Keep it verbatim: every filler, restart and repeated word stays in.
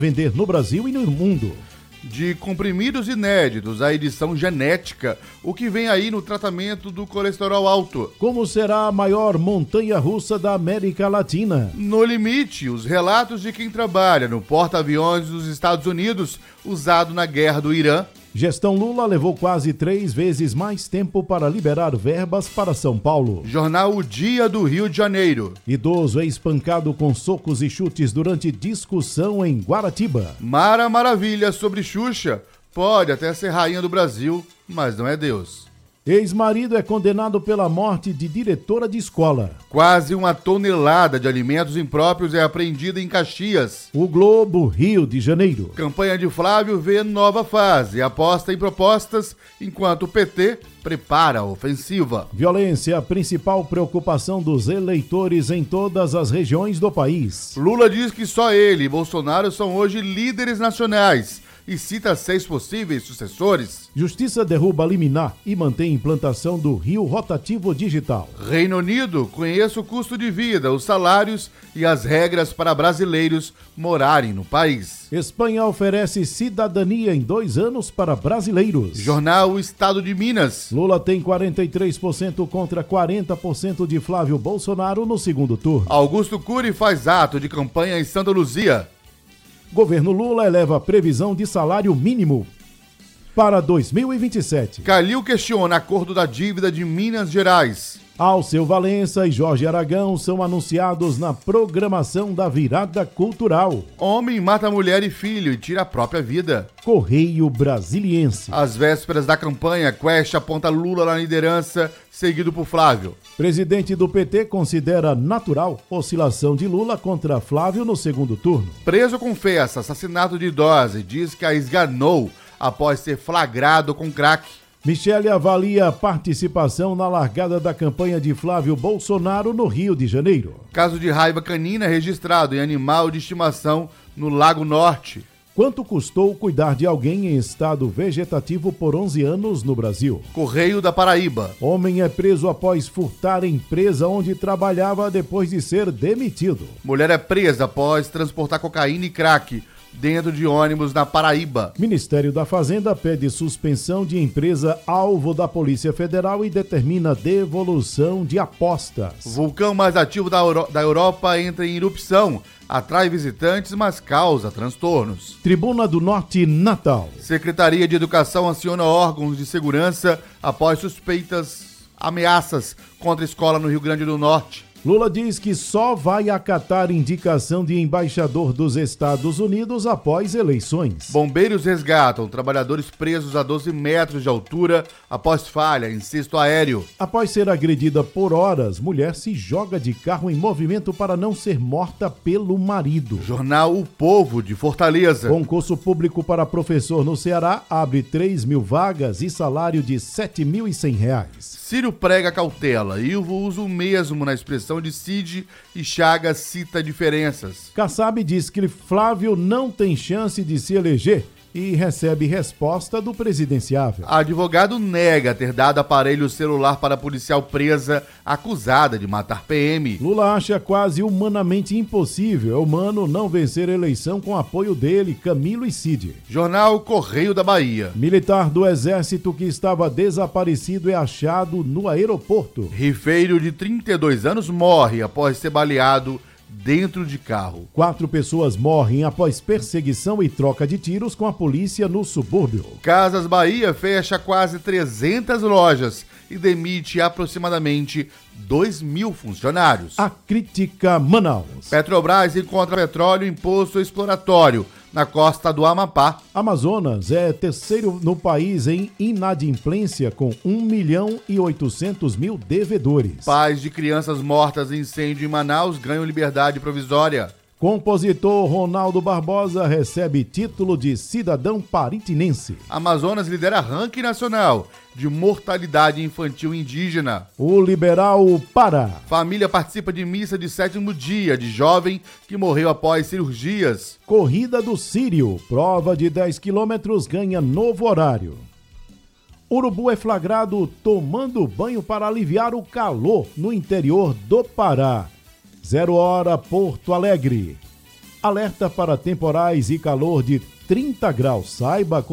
Vender no Brasil e no mundo. De comprimidos inéditos à edição genética, o que vem aí no tratamento do colesterol alto. Como será a maior montanha-russa da América Latina? No limite, os relatos de quem trabalha no porta-aviões dos Estados Unidos, usado na guerra do Irã. Gestão Lula levou quase três vezes mais tempo para liberar verbas para São Paulo. Jornal O Dia do Rio de Janeiro. Idoso é espancado com socos e chutes durante discussão em Guaratiba. Mara Maravilha sobre Xuxa. Pode até ser rainha do Brasil, mas não é Deus. Ex-marido é condenado pela morte de diretora de escola. Quase uma tonelada de alimentos impróprios é apreendida em Caxias. O Globo, Rio de Janeiro. Campanha de Flávio vê nova fase e aposta em propostas, enquanto o P T prepara a ofensiva. Violência, a principal preocupação dos eleitores em todas as regiões do país. Lula diz que só ele e Bolsonaro são hoje líderes nacionais e cita seis possíveis sucessores. Justiça derruba liminar e mantém implantação do Rio Rotativo Digital. Reino Unido conhece o custo de vida, os salários e as regras para brasileiros morarem no país. Espanha oferece cidadania em dois anos para brasileiros. Jornal O Estado de Minas. Lula tem quarenta e três por cento contra quarenta por cento de Flávio Bolsonaro no segundo turno. Augusto Cury faz ato de campanha em Santa Luzia. Governo Lula eleva a previsão de salário mínimo para dois mil e vinte e sete. Calil questiona acordo da dívida de Minas Gerais. Alceu Valença e Jorge Aragão são anunciados na programação da virada cultural. Homem mata mulher e filho e tira a própria vida. Correio Brasiliense. Às vésperas da campanha, Quest aponta Lula na liderança, seguido por Flávio. Presidente do P T considera natural oscilação de Lula contra Flávio no segundo turno. Preso confessa assassinato de idosa e diz que a esganou após ser flagrado com crack. Michele avalia a participação na largada da campanha de Flávio Bolsonaro no Rio de Janeiro. Caso de raiva canina registrado em animal de estimação no Lago Norte. Quanto custou cuidar de alguém em estado vegetativo por onze anos no Brasil? Correio da Paraíba. Homem é preso após furtar empresa onde trabalhava depois de ser demitido. Mulher é presa após transportar cocaína e crack dentro de ônibus na Paraíba. Ministério da Fazenda pede suspensão de empresa alvo da Polícia Federal e determina devolução de apostas. Vulcão mais ativo da, Euro- da Europa entra em erupção. Atrai visitantes, mas causa transtornos. Tribuna do Norte, Natal. Secretaria de Educação aciona órgãos de segurança após suspeitas ameaças contra a escola no Rio Grande do Norte. Lula diz que só vai acatar indicação de embaixador dos Estados Unidos após eleições. Bombeiros resgatam trabalhadores presos a doze metros de altura após falha em cesto aéreo. Após ser agredida por horas, mulher se joga de carro em movimento para não ser morta pelo marido. Jornal O Povo de Fortaleza. Concurso público para professor no Ceará abre três mil vagas e salário de sete mil e cem reais. Ciro prega cautela e o uso mesmo na expressão de Cid e Chagas cita diferenças. Kassab diz que Flávio não tem chance de se eleger e recebe resposta do presidenciável. Advogado nega ter dado aparelho celular para policial presa acusada de matar P M. Lula acha quase humanamente impossível o Mano não vencer a eleição com apoio dele, Camilo e Cid. Jornal Correio da Bahia. Militar do Exército que estava desaparecido é achado no aeroporto. Rifeiro de trinta e dois anos morre após ser baleado dentro de carro. Quatro pessoas morrem após perseguição e troca de tiros com a polícia no subúrbio. Casas Bahia fecha quase trezentas lojas e demite aproximadamente dois mil funcionários. A crítica Manaus. Petrobras encontra petróleo imposto exploratório na costa do Amapá. Amazonas é terceiro no país em inadimplência com um milhão e oitocentos mil devedores. Pais de crianças mortas em incêndio em Manaus ganham liberdade provisória. Compositor Ronaldo Barbosa recebe título de cidadão paritinense. Amazonas lidera ranking nacional de mortalidade infantil indígena. O liberal Pará. Família participa de missa de sétimo dia de jovem que morreu após cirurgias. Corrida do Sírio. Prova de dez quilômetros ganha novo horário. Urubu é flagrado tomando banho para aliviar o calor no interior do Pará. Zero hora, Porto Alegre. Alerta para temporais e calor de trinta graus. Saiba